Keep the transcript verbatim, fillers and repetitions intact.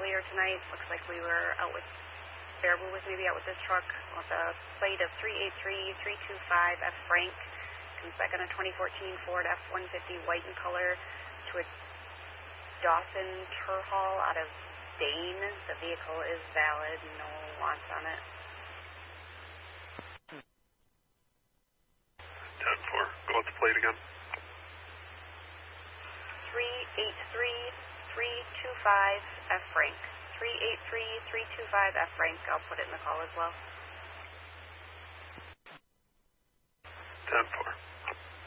earlier tonight. Looks like we were out with, Baraboo was maybe out with this truck with a plate of three eight three three two five F Frank. Comes back on a twenty fourteen Ford F one fifty white in color to a Dawson Turhall out of Dane. The vehicle is valid, no wants on it. ten four, go with the plate again. three eight three three two five F Frank. three eight three three two five F Frank. I'll put it in the call as well. ten four.